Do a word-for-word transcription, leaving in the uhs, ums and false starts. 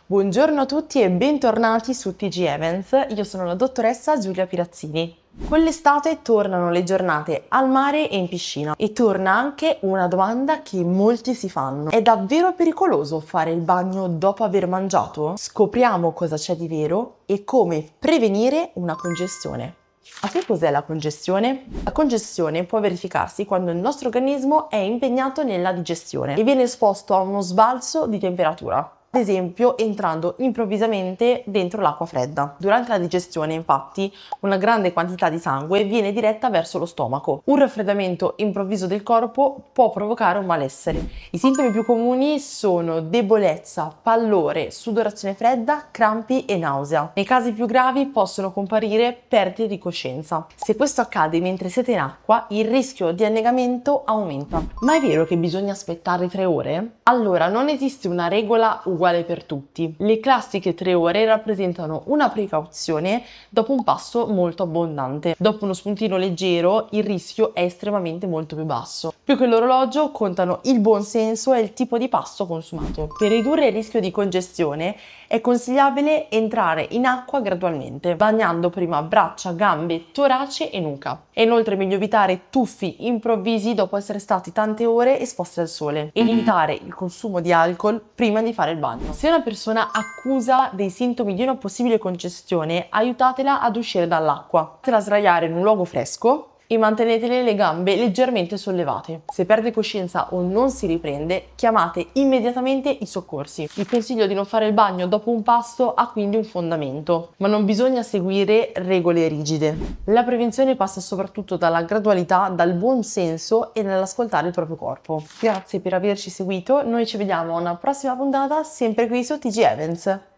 Buongiorno a tutti e bentornati su T G Events, io sono la dottoressa Giulia Pirazzini. Con l'estate tornano le giornate al mare e in piscina e torna anche una domanda che molti si fanno. È davvero pericoloso fare il bagno dopo aver mangiato? Scopriamo cosa c'è di vero e come prevenire una congestione. A che cos'è la congestione? La congestione può verificarsi quando il nostro organismo è impegnato nella digestione e viene esposto a uno sbalzo di temperatura. Ad esempio entrando improvvisamente dentro l'acqua fredda. Durante la digestione, infatti, una grande quantità di sangue viene diretta verso lo stomaco. Un raffreddamento improvviso del corpo può provocare un malessere. I sintomi più comuni sono debolezza, pallore, sudorazione fredda, crampi e nausea. Nei casi più gravi possono comparire perdite di coscienza. Se questo accade mentre siete in acqua, il rischio di annegamento aumenta. Ma è vero che bisogna aspettare tre ore? Allora, non esiste una regola uguale per tutti. Le classiche tre ore rappresentano una precauzione dopo un pasto molto abbondante. Dopo uno spuntino leggero il rischio è estremamente molto più basso. Più che l'orologio contano il buon senso e il tipo di pasto consumato. Per ridurre il rischio di congestione è consigliabile entrare in acqua gradualmente, bagnando prima braccia, gambe, torace e nuca. È inoltre meglio evitare tuffi improvvisi dopo essere stati tante ore esposti al sole e limitare il consumo di alcol prima di fare il bagno. Se una persona accusa dei sintomi di una possibile congestione, aiutatela ad uscire dall'acqua. Fatela sdraiare in un luogo fresco e mantenetele le gambe leggermente sollevate. Se perde coscienza o non si riprende, chiamate immediatamente i soccorsi. Il consiglio di non fare il bagno dopo un pasto ha quindi un fondamento, ma non bisogna seguire regole rigide. La prevenzione passa soprattutto dalla gradualità, dal buon senso e dall'ascoltare il proprio corpo. Grazie per averci seguito, noi ci vediamo a una prossima puntata sempre qui su T G Events.